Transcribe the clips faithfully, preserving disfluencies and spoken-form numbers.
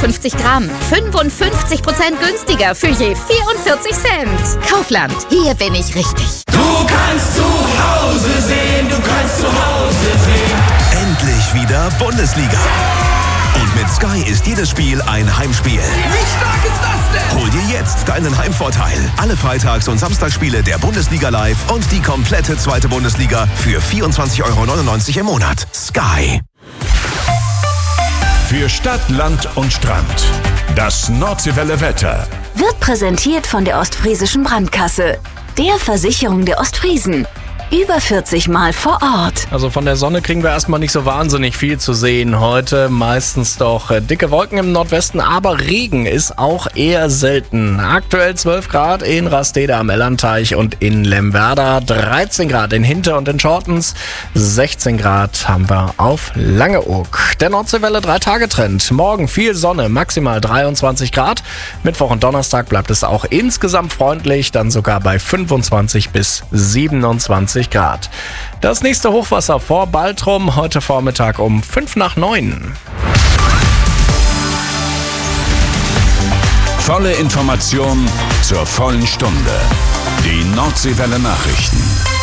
zweihundertfünfzig Gramm. fünfundfünfzig Prozent günstiger für je vierundvierzig Cent. Kaufland, hier bin ich richtig. Du kannst zu Hause sehen, du kannst zu Hause sehen. Endlich wieder Bundesliga. Und mit Sky ist jedes Spiel ein Heimspiel. Wie stark ist das denn? Hol dir jetzt deinen Heimvorteil. Alle Freitags- und Samstagsspiele der Bundesliga live und die komplette zweite Bundesliga für vierundzwanzig Euro neunundneunzig im Monat. Sky. Für Stadt, Land und Strand. Das Nordseewelle Wetter. Wird präsentiert von der Ostfriesischen Brandkasse, der Versicherung der Ostfriesen. Über vierzig Mal vor Ort. Also von der Sonne kriegen wir erstmal nicht so wahnsinnig viel zu sehen heute. Meistens doch dicke Wolken im Nordwesten, aber Regen ist auch eher selten. Aktuell zwölf Grad in Rastede am Ellerteich und in Lemwerder, dreizehn Grad in Hinter- und in Schortens, sechzehn Grad haben wir auf Langeoog. Der Nordseewelle drei-Tage-Trend. Morgen viel Sonne, maximal dreiundzwanzig Grad. Mittwoch und Donnerstag bleibt es auch insgesamt freundlich, dann sogar bei fünfundzwanzig bis siebenundzwanzig Grad. Das nächste Hochwasser vor Baltrum heute Vormittag um fünf nach neun. Volle Information zur vollen Stunde. Die Nordseewelle Nachrichten.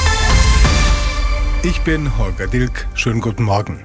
Ich bin Holger Dilk. Schönen guten Morgen.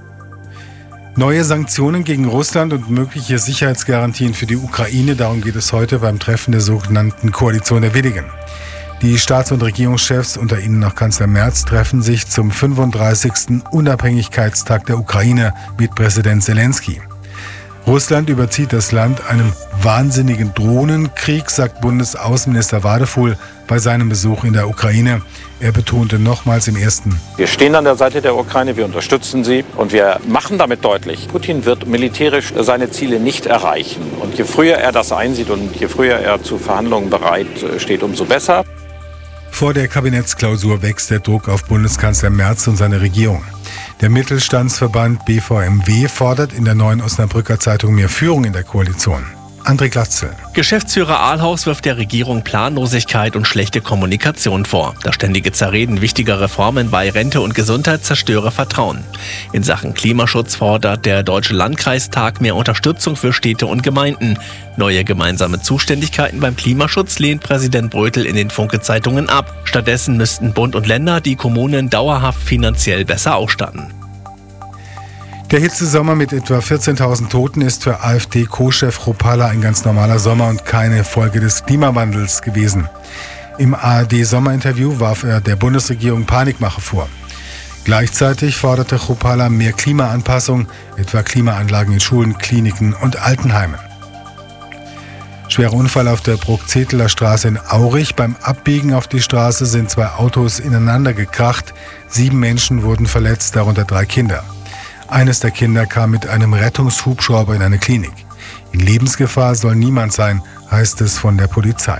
Neue Sanktionen gegen Russland und mögliche Sicherheitsgarantien für die Ukraine, darum geht es heute beim Treffen der sogenannten Koalition der Willigen. Die Staats- und Regierungschefs, unter ihnen noch Kanzler Merz, treffen sich zum fünfunddreißigsten Unabhängigkeitstag der Ukraine mit Präsident Zelensky. Russland überzieht das Land einem wahnsinnigen Drohnenkrieg, sagt Bundesaußenminister Wadefuhl bei seinem Besuch in der Ukraine. Er betonte nochmals im ersten: Wir stehen an der Seite der Ukraine, wir unterstützen sie und wir machen damit deutlich, Putin wird militärisch seine Ziele nicht erreichen. Und je früher er das einsieht und je früher er zu Verhandlungen bereit steht, umso besser. Vor der Kabinettsklausur wächst der Druck auf Bundeskanzler Merz und seine Regierung. Der Mittelstandsverband B V M W fordert in der neuen Osnabrücker Zeitung mehr Führung in der Koalition. André Glatzel. Geschäftsführer Ahlhaus wirft der Regierung Planlosigkeit und schlechte Kommunikation vor. Das ständige Zerreden wichtiger Reformen bei Rente und Gesundheit zerstöre Vertrauen. In Sachen Klimaschutz fordert der Deutsche Landkreistag mehr Unterstützung für Städte und Gemeinden. Neue gemeinsame Zuständigkeiten beim Klimaschutz lehnt Präsident Brötel in den Funke-Zeitungen ab. Stattdessen müssten Bund und Länder die Kommunen dauerhaft finanziell besser ausstatten. Der Hitzesommer mit etwa vierzehntausend Toten ist für AfD-Co-Chef Kruppalla ein ganz normaler Sommer und keine Folge des Klimawandels gewesen. Im A R D-Sommerinterview warf er der Bundesregierung Panikmache vor. Gleichzeitig forderte Kruppalla mehr Klimaanpassung, etwa Klimaanlagen in Schulen, Kliniken und Altenheimen. Schwerer Unfall auf der Bruckzeteler Straße in Aurich. Beim Abbiegen auf die Straße sind zwei Autos ineinander gekracht. Sieben Menschen wurden verletzt, darunter drei Kinder. Eines der Kinder kam mit einem Rettungshubschrauber in eine Klinik. In Lebensgefahr soll niemand sein, heißt es von der Polizei.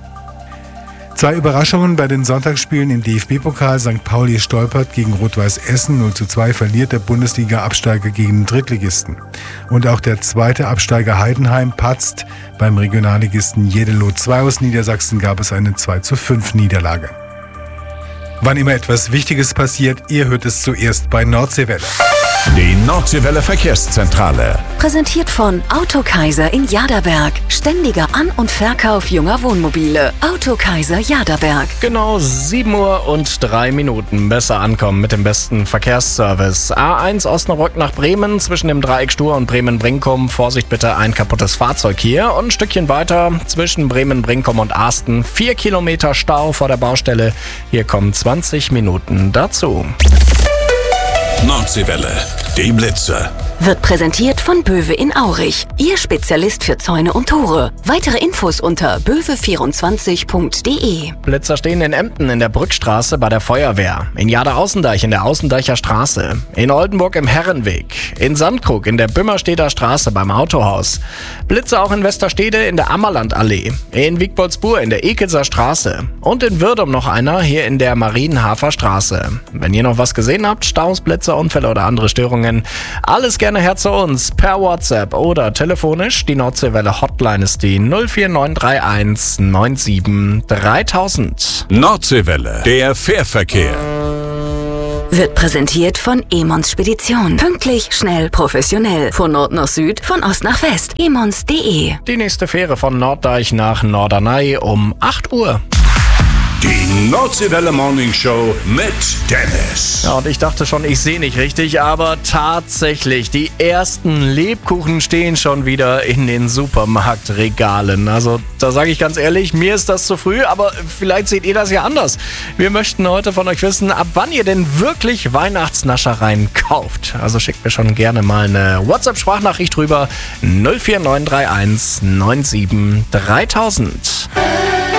Zwei Überraschungen bei den Sonntagsspielen im D F B-Pokal. Sankt Pauli stolpert gegen Rot-Weiß Essen. null zu zwei verliert der Bundesliga-Absteiger gegen den Drittligisten. Und auch der zweite Absteiger Heidenheim patzt. Beim Regionalligisten Jeddelo zwei aus Niedersachsen gab es eine zwei zu fünf Niederlage. Wann immer etwas Wichtiges passiert, ihr hört es zuerst bei Nordseewelle. Die Nordseewelle Verkehrszentrale. Präsentiert von Autokaiser in Jaderberg. Ständiger An- und Verkauf junger Wohnmobile. Autokaiser Jaderberg. Genau sieben Uhr und drei Minuten. Besser ankommen mit dem besten Verkehrsservice. A eins Osnabrück nach Bremen zwischen dem Dreieck Stur und Bremen-Brinkum. Vorsicht bitte, ein kaputtes Fahrzeug hier. Und ein Stückchen weiter zwischen Bremen-Brinkum und Asten. Vier Kilometer Stau vor der Baustelle. Hier kommen zwanzig Minuten dazu. Nordseewelle, die Blitze. Wird präsentiert von Böwe in Aurich. Ihr Spezialist für Zäune und Tore. Weitere Infos unter böwe vierundzwanzig punkt de. Blitzer stehen in Emden in der Brückstraße bei der Feuerwehr. In Jader-Außendeich in der Außendeicher Straße. In Oldenburg im Herrenweg. In Sandkrug in der Bümmerstedter Straße beim Autohaus. Blitze auch in Westerstede in der Ammerlandallee. In Wiegboldsbur in der Ekelser Straße. Und in Würdum noch einer hier in der Marienhafer Straße. Wenn ihr noch was gesehen habt, Staus, Blitze, Unfälle oder andere Störungen, alles gerne her zu uns per WhatsApp oder telefonisch. Die Nordseewelle Hotline ist die null vier neun drei eins neun sieben dreitausend. Nordseewelle, der Fährverkehr. Wird präsentiert von Emons Spedition. Pünktlich, schnell, professionell. Von Nord nach Süd, von Ost nach West. emons punkt de. Die nächste Fähre von Norddeich nach Norderney um acht Uhr. Die Nordseewelle Morning Show mit Dennis. Ja, und ich dachte schon, ich sehe nicht richtig, aber tatsächlich, die ersten Lebkuchen stehen schon wieder in den Supermarktregalen. Also da sage ich ganz ehrlich, mir ist das zu früh, aber vielleicht seht ihr das ja anders. Wir möchten heute von euch wissen, ab wann ihr denn wirklich Weihnachtsnaschereien kauft. Also schickt mir schon gerne mal eine WhatsApp-Sprachnachricht rüber null vier neun drei eins neun sieben dreitausend.